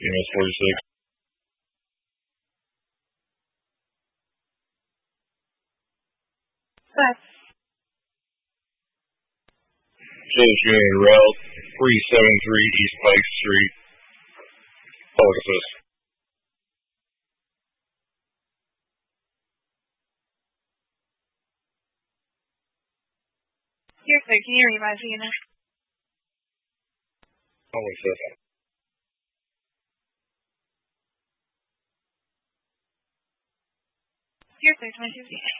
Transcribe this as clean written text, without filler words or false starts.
EMS 46. Five. Kansas Unit Route 373 East Pike Street. Public assist. Here, sir. Can you revise the unit? Public assist. Here, sir. 22.